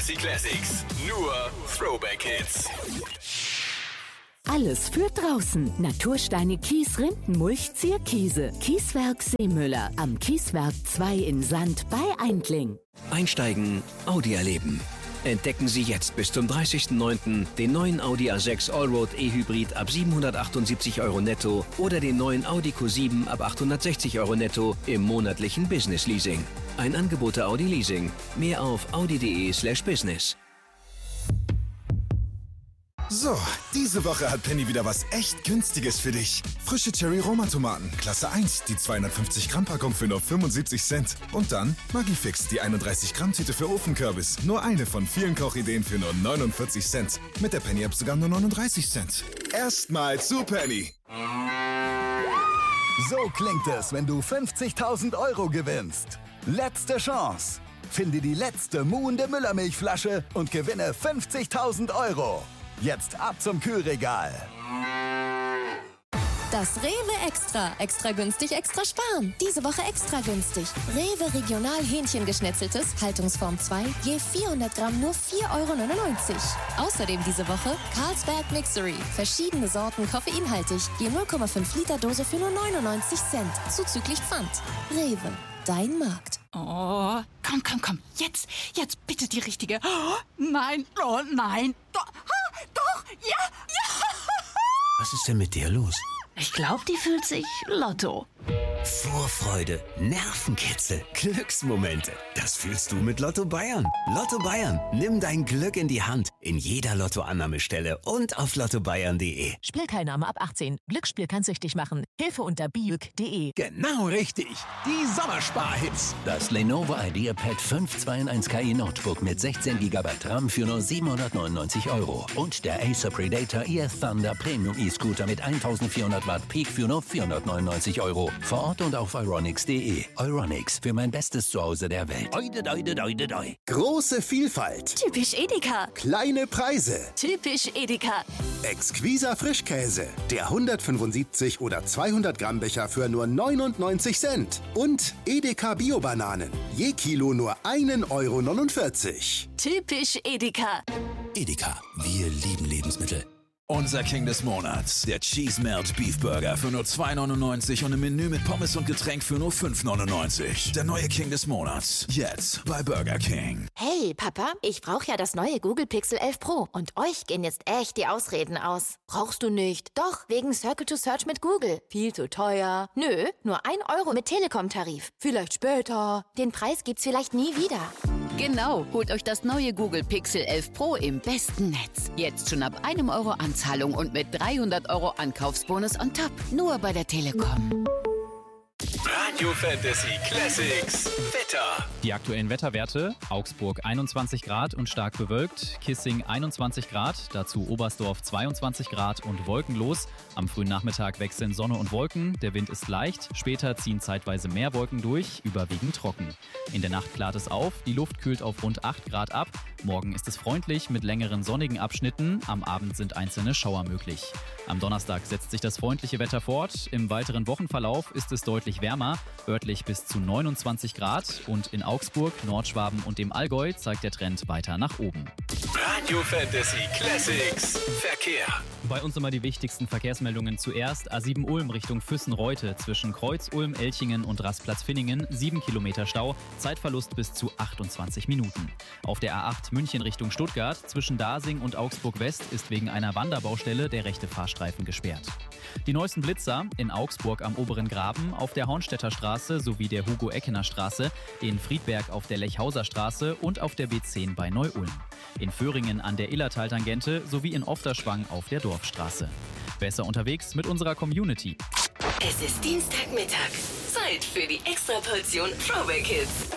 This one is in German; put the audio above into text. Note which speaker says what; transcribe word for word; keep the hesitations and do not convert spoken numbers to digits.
Speaker 1: Fantasy Classics. Nur Throwback Hits.
Speaker 2: Alles für draußen. Natursteine, Kies, Rindenmulch, Zierkiese. Kieswerk Seemüller. Am Kieswerk zwei in Sand bei Eindling.
Speaker 3: Einsteigen, Audi erleben. Entdecken Sie jetzt bis zum dreißigsten neunten den neuen Audi A sechs Allroad E-Hybrid ab siebenhundertachtundsiebzig Euro netto oder den neuen Audi Q sieben ab achthundertsechzig Euro netto im monatlichen Business Leasing. Ein Angebot der Audi Leasing. Mehr auf audi.de slash business.
Speaker 4: So, diese Woche hat Penny wieder was echt Günstiges für dich. Frische Cherry-Roma-Tomaten, Klasse eins, die zweihundertfünfzig Gramm Packung für nur fünfundsiebzig Cent. Und dann Magifix, die einunddreißig Gramm Tüte für Ofenkürbis. Nur eine von vielen Kochideen für nur neunundvierzig Cent. Mit der Penny-App sogar nur neununddreißig Cent. Erstmal zu Penny.
Speaker 5: So klingt es, wenn du fünfzigtausend Euro gewinnst. Letzte Chance. Finde die letzte muhende Müllermilchflasche und gewinne fünfzigtausend Euro. Jetzt ab zum Kühlregal.
Speaker 6: Das Rewe Extra. Extra günstig, extra sparen. Diese Woche extra günstig. Rewe Regional Hähnchengeschnetzeltes, Haltungsform zwei, je vierhundert Gramm nur vier Euro neunundneunzig. Außerdem diese Woche Carlsberg Mixery. Verschiedene Sorten koffeinhaltig, je null Komma fünf Liter Dose für nur neunundneunzig Cent. Zuzüglich Pfand. Rewe, dein Markt.
Speaker 7: Oh, komm, komm, komm. Jetzt, jetzt bitte die richtige. Oh, nein, oh nein. Doch, ah, doch, ja, ja.
Speaker 3: Was ist denn mit dir los?
Speaker 7: Ich glaube, die fühlt sich Lotto.
Speaker 3: Vorfreude, Nervenkitzel, Glücksmomente. Das fühlst du mit Lotto Bayern. Lotto Bayern, nimm dein Glück in die Hand. In jeder Lottoannahmestelle und auf lotto bayern punkt de.
Speaker 2: Spielteilnahme ab achtzehn. Glücksspiel kann süchtig machen. Hilfe unter biuk punkt de.
Speaker 8: Genau richtig. Die Sommersparhits. Das Lenovo IdeaPad fünf zwei in eins K I Notebook mit sechzehn Gigabyte RAM für nur siebenhundertneunundneunzig Euro. Und der Acer Predator E F Thunder Premium E-Scooter mit eintausendvierhundert Watt Peak für nur vierhundertneunundneunzig Euro. Vor Ort und auf euronics punkt de. Euronics, für mein bestes Zuhause der Welt. Oide, oide, oide, oide.
Speaker 9: Große Vielfalt.
Speaker 6: Typisch Edeka.
Speaker 9: Kleine Preise.
Speaker 6: Typisch Edeka.
Speaker 9: Exquiser Frischkäse. Der hundertfünfundsiebzig oder zweihundert Gramm Becher für nur neunundneunzig Cent. Und Edeka Bio-Bananen. Je Kilo nur ein Euro neunundvierzig.
Speaker 6: Typisch Edeka.
Speaker 8: Edeka, wir lieben Lebensmittel.
Speaker 10: Unser King des Monats, der Cheese Melt Beef Burger für nur zwei neunundneunzig und ein Menü mit Pommes und Getränk für nur fünf neunundneunzig. Der neue King des Monats, jetzt bei Burger King.
Speaker 11: Hey Papa, ich brauche ja das neue Google Pixel elf Pro und euch gehen jetzt echt die Ausreden aus. Brauchst du nicht? Doch, wegen Circle to Search mit Google. Viel zu teuer. Nö, nur ein Euro mit Telekom-Tarif. Vielleicht später. Den Preis gibt's vielleicht nie wieder.
Speaker 7: Genau, holt euch das neue Google Pixel elf Pro im besten Netz. Jetzt schon ab einem Euro Anzahlung und mit dreihundert Euro Ankaufsbonus on top. Nur bei der Telekom.
Speaker 1: Radio Fantasy Classics Wetter.
Speaker 12: Die aktuellen Wetterwerte: Augsburg einundzwanzig Grad und stark bewölkt, Kissing einundzwanzig Grad, dazu Oberstdorf zweiundzwanzig Grad und wolkenlos. Am frühen Nachmittag wechseln Sonne und Wolken, der Wind ist leicht, später ziehen zeitweise mehr Wolken durch, überwiegend trocken. In der Nacht klart es auf, die Luft kühlt auf rund acht Grad ab. Morgen ist es freundlich mit längeren sonnigen Abschnitten, am Abend sind einzelne Schauer möglich. Am Donnerstag setzt sich das freundliche Wetter fort, im weiteren Wochenverlauf ist es deutlich wärmer, örtlich bis zu neunundzwanzig Grad und in Augsburg, Nordschwaben und dem Allgäu zeigt der Trend weiter nach oben.
Speaker 1: Radio Fantasy Classics Verkehr.
Speaker 12: Bei uns immer die wichtigsten Verkehrsmeldungen zuerst. A sieben Ulm Richtung Füssen-Reute zwischen Kreuz-Ulm, Elchingen und Rastplatz-Finningen. sieben Kilometer Stau, Zeitverlust bis zu achtundzwanzig Minuten. Auf der A acht München Richtung Stuttgart zwischen Dasing und Augsburg-West ist wegen einer Wanderbaustelle der rechte Fahrstreifen gesperrt. Die neuesten Blitzer in Augsburg am Oberen Graben, auf der Hornstädter Straße sowie der Hugo-Eckener Straße, in Friedberg auf der Lechhauser Straße und auf der B zehn bei Neu-Ulm. In Föhringen an der Illertal-Tangente sowie in Ofterschwang auf der Dorfstraße. Besser unterwegs mit unserer Community.
Speaker 13: Es ist Dienstagmittag. Zeit für die Extraportion Throwback Hits.